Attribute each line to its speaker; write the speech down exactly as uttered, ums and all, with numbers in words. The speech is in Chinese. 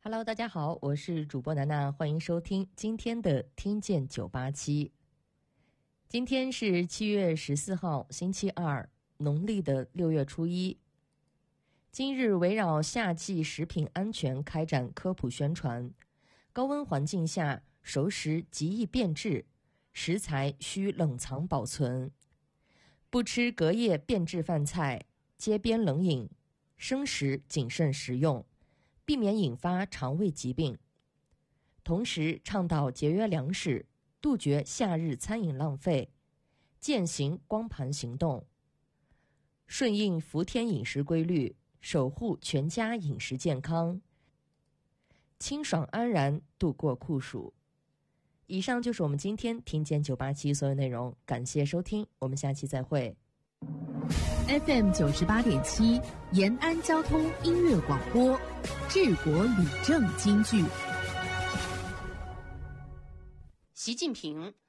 Speaker 1: Hello， 大家好，我是主播楠楠，欢迎收听今天的听见九八七。今天是七月十四号，星期二，农历的六月初一。今日围绕夏季食品安全开展科普宣传。高温环境下，熟食极易变质，食材需冷藏保存。不吃隔夜变质饭菜，街边冷饮，生食谨慎食用，避免引发肠胃疾病。同时倡导节约粮食，杜绝夏日餐饮浪费，践行光盘行动，顺应伏天饮食规律，守护全家饮食健康，清爽安然度过酷暑。以上就是我们今天听见九八七所有内容，感谢收听，我们下期再会。
Speaker 2: F M 九十八点七，延安交通音乐广播，治国理政金句。
Speaker 3: 习近平